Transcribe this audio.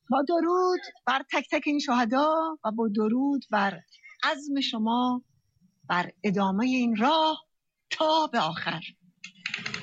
با درود بر تک تک این شهدا و با درود بر عزم شما بر ادامه این راه تا به آخر.